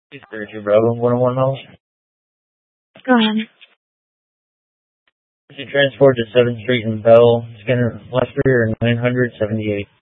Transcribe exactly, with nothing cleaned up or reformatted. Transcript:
thirty-two Bravo, one oh one miles. Go ahead. To transport to seventh Street in Bell, scanner last rear nine hundred seventy-eight.